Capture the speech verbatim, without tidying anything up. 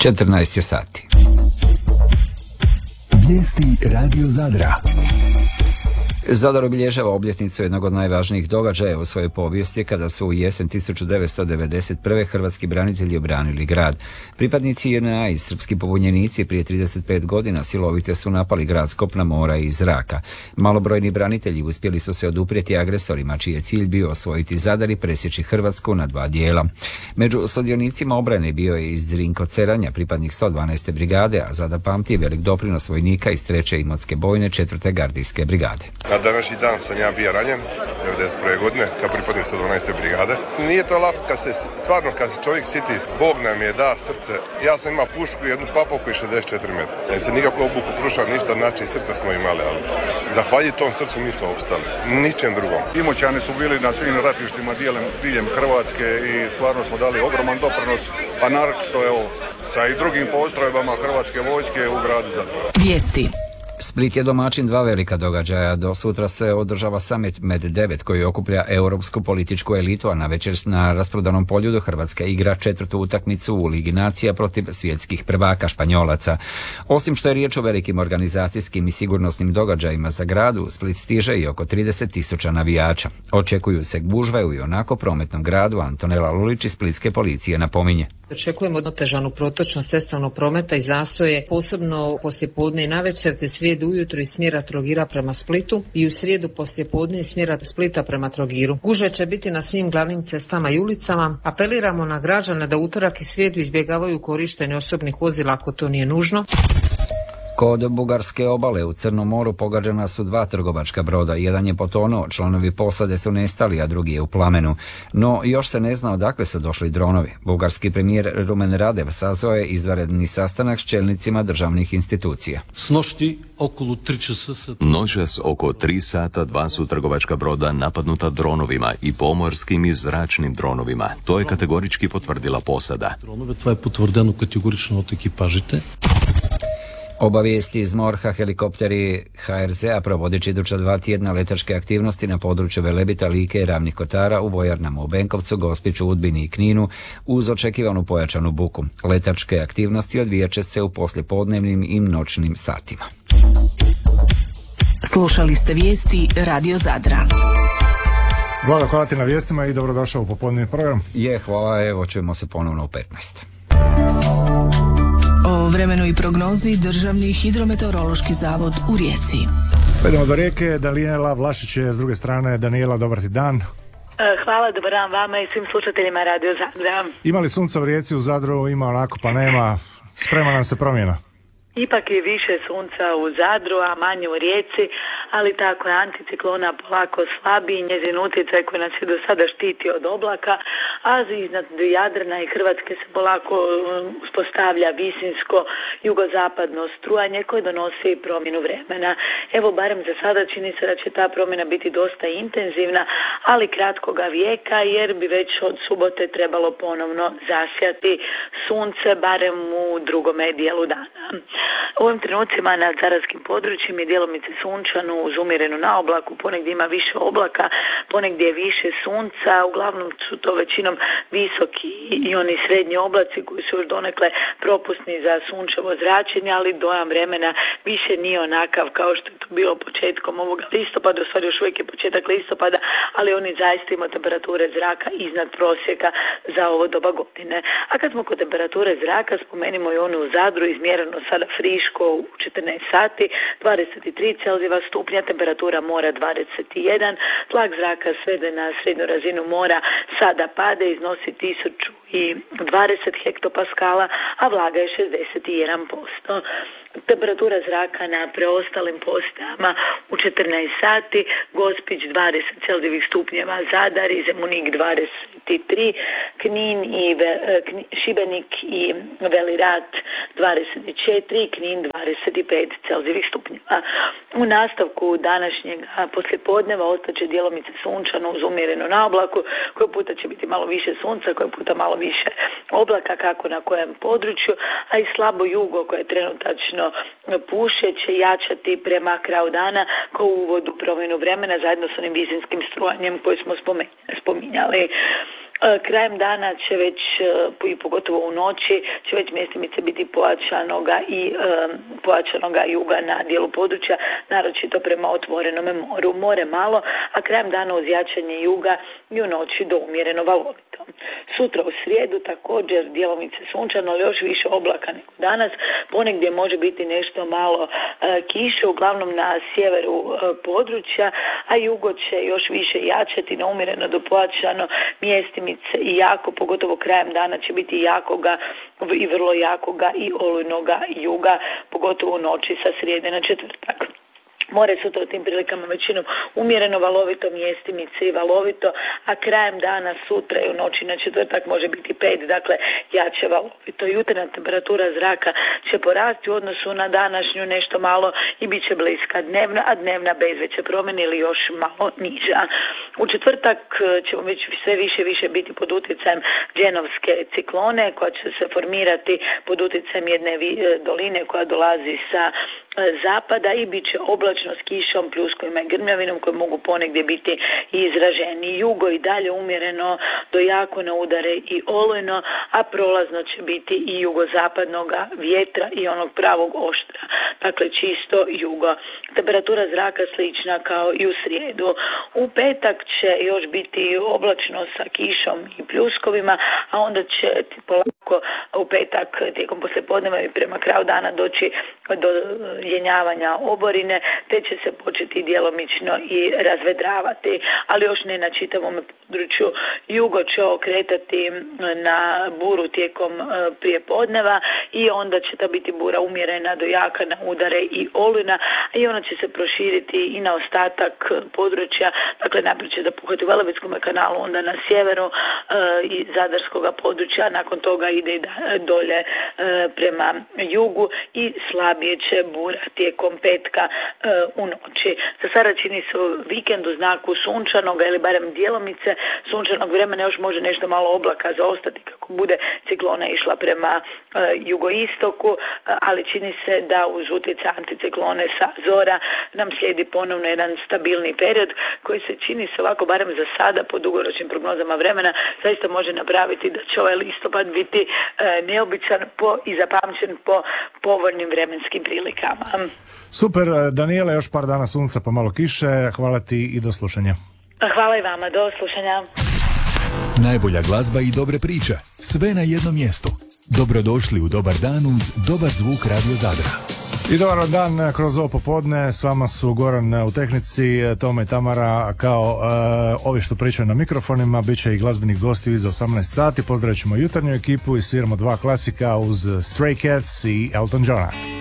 četrnaest je sati. Vijesti Radio Zadra. Zadar obilježava obljetnicu jednog od najvažnijih događaja u svojoj povijesti kada su u jesen tisuću devetsto devedeset prve hrvatski branitelji obranili grad. Pripadnici J N A i srpski pobunjenici prije trideset pet godina silovite su napali grad s kopna, mora i zraka. Malobrojni branitelji uspjeli su se oduprijeti agresorima čiji je cilj bio osvojiti Zadar i presjeći Hrvatsku na dva dijela. Među sudionicima obrane bio je i Zrinko Ceranja, pripadnik sto dvanaeste brigade, a Zadar pamti velik doprinos vojnika iz treće Imotske bojne četvrte gardijske brigade. Na današnji dan sam ja bio ranjen, devedeset prve godine, kao pripadnik sto dvanaeste brigade. Nije to lako kad se, stvarno kad se čovjek siti, Bog nam je da srce. Ja sam imao pušku, jednu papovku i šezdeset četiri metra. Ne se nikako obuku prušao, ništa, znači srca smo imali, ali zahvaljujući tom srcu mi smo opstali, ničem drugom. Imoćani su bili na svim ratištima diljem, diljem Hrvatske i stvarno smo dali ogroman doprinos, pa naročito evo sa i drugim postrojbama Hrvatske vojske u gradu Zadru. Vijesti. Split je domaćin dva velika događaja. Do sutra se održava summit Med devet koji okuplja europsku političku elitu, a navečer na rasprodanom poljudu Hrvatska igra četvrtu utakmicu u Ligi nacija protiv svjetskih prvaka Španjolaca. Osim što je riječ o velikim organizacijskim i sigurnosnim događajima za gradu, Split stiže i oko trideset tisuća navijača. Očekuju se gužve u ionako prometnom gradu. Antonela Lulić iz splitske policije napominje. Očekujemo otežanu protočnost cestovnog prometa i zastoje, posebno poslijepodne i navečer, te srijedu ujutro iz smjera Trogira prema Splitu i u srijedu poslijepodne iz smjera Splita prema Trogiru. Gužve će biti na svim glavnim cestama i ulicama. Apeliramo na građane da utorak i srijedu izbjegavaju korištenje osobnih vozila ako to nije nužno. Kod bugarske obale u Crnom moru pogađana su dva trgovačka broda. Jedan je potonuo, članovi posade su nestali, a drugi je u plamenu. No, još se ne zna odakle su došli dronovi. Bugarski premijer Rumen Radev sazvao je izvanredni sastanak s čelnicima državnih institucija. Noćas oko tri sata dva su trgovačka broda napadnuta dronovima i pomorskim i zračnim dronovima. To je kategorički potvrdila posada. To je potvrdeno kategorično od ekipažite. Obavijesti iz MORH-a, helikopteri H R Z-a provodit će iduća dva tjedna letačke aktivnosti na području Velebita, Like i Ravnih Kotara, u vojarnama u Benkovcu, Gospiću, Udbini i Kninu uz očekivanu pojačanu buku. Letačke aktivnosti odvijat će se u poslijepodnevnim i noćnim satima. Slušali ste vijesti Radio Zadra. Vlada, hvala ti na vijestima i dobrodošao u popodnevni program. Je, hvala, evo čujemo se ponovno u petnaest. O vremenu i prognozi Državni hidrometeorološki zavod u Rijeci. Idemo do Rijeke, Daniela Vlašić je s druge strane. Daniela, dobar ti dan. Hvala, dobar dan vama i svim slušateljima Radio Zadra. Ima li sunca u Rijeci, u Zadru? Ima onako pa nema. Sprema nam se promjena. Ipak je više sunca u Zadru, a manje u Rijeci, ali tako je anticiklona polako slabi i njezin utjecaj koji nas je do sada štiti od oblaka, a iznad Jadrana i Hrvatske se polako uspostavlja visinsko jugozapadno strujanje koje donosi promjenu vremena. Evo, barem za sada čini se da će ta promjena biti dosta intenzivna, ali kratkoga vijeka, jer bi već od subote trebalo ponovno zasjati sunce, barem u drugome dijelu dana. U ovim trenucima nad zadarskim područjem je djelomice sunčano uz umjerenu naoblaku, ponegdje ima više oblaka, ponegdje je više sunca, uglavnom su to većinom visoki i oni srednji oblaci koji su još donekle propusni za sunčevo zračenje, ali dojam vremena više nije onakav kao što je to bilo početkom ovoga listopada, u stvari još uvijek je početak listopada, ali oni zaista imaju temperature zraka iznad prosjeka za ovo doba godine. A kad smo kod temperature zraka, spomenimo i onu u Zadru, izmjereno sada friško u četrnaest sati, dvadeset tri Celzijeva stupnja, temperatura mora dvadeset jedan, tlak zraka svede na srednju razinu mora sada pada, iznosi tisuću dvadeset hektopaskala, a vlaga je šezdeset jedan posto. Temperatura zraka na preostalim postajama u četrnaest sati, Gospić dvadeset Celzijevih stupnjeva, Zadar i Zemunik dvadeset tri, Knin i Ve, Šibenik i Velirat dvadeset četiri, Knin dvadeset pet Celzijevih stupnjeva. U nastavku današnjeg poslijepodneva ostaće djelomice sunčano uz umjerenu naoblaku, koji puta će biti malo više sunca, koji puta malo više oblaka, kako na kojem području, a i slabo jugo koje trenutačno puše će jačati prema kraju dana kao uvod u promjenu vremena zajedno s onim vizinskim strujanjem koji smo spominjali. Krajem dana će već, i pogotovo u noći, će već mjestimice biti pojačanoga i pojačanoga juga na dijelu područja, naročito prema otvorenom moru. More malo, a krajem dana uz jačanje juga i u noći do umjereno valovito. Sutra u srijedu također djelomice sunčano, ali još više oblaka nego danas. Ponegdje može biti nešto malo e, kiše, uglavnom na sjeveru e, područja, a jugo će još više jačati na umjereno do pojačano mjestimice i jako, pogotovo krajem dana će biti jakoga i vrlo jakoga i olujnoga juga, pogotovo u noći sa srijede na četvrtak. More sutra u tim prilikama većinom umjereno valovito, mjestimice i valovito, a krajem dana sutra i u noći na četvrtak može biti pet, dakle jače valovito. Jutarnja temperatura zraka će porasti u odnosu na današnju nešto malo i bit će bliska dnevna, a dnevna bez veće promjene ili još malo niža. U četvrtak ćemo već sve više više biti pod utjecajem dženovske ciklone koja će se formirati pod utjecajem jedne doline koja dolazi sa zapada i bit će oblačno s kišom, pljuskovima i grmljavinom koje mogu ponegdje biti izraženi. Jugo i dalje umjereno do jako na udare i olujno, a prolazno će biti i jugozapadnog vjetra i onog pravog oštra. Dakle, čisto jugo. Temperatura zraka slična kao i u srijedu. U petak će još biti oblačno sa kišom i pljuskovima, a onda će polako u petak tijekom poslijepodneva i prema kraju dana doći do jenjavanja oborine, te će se početi djelomično i razvedravati, ali još ne na čitavom području. Jugo će okretati na buru tijekom prijepodneva i onda će ta biti bura umjerena do jaka na udare i olujna i ona će se proširiti i na ostatak područja, dakle naprijed će da puhati u Velebitskom kanalu, onda na sjeveru e, i Zadarskog područja, nakon toga ide i dolje e, prema jugu i slabije će bura tijekom petka e, u noći. Za sada čini se vikend u znaku sunčanog ili barem djelomice sunčanog vremena, još može nešto malo oblaka zaostati kako bude ciklona išla prema e, jugoistoku, ali čini se da uz utjecaj anticiklone sa zora nam slijedi ponovno jedan stabilni period koji se čini se ovako barem za sada po dugoročnim prognozama vremena zaista može napraviti da će ovaj listopad biti e, neobičan po, i zapamćen po povoljnim vremenskim prilikama. Super, Danijela, još par dana sunca pa malo kiše, hvala ti i do slušanja. Hvala i vama, do slušanja. Najbolja glazba i dobre priče, sve na jednom mjestu. Dobrodošli u Dobar dan uz Dobar zvuk Radio Zadra. I dobar dan kroz ovo popodne, s vama su Goran u tehnici, Toma i Tamara kao uh, ovi što pričaju na mikrofonima, bit će i glazbenih gostiju iz osamnaest sati, pozdravit ćemo jutarnju ekipu i sviramo dva klasika uz Stray Cats i Elton Johna.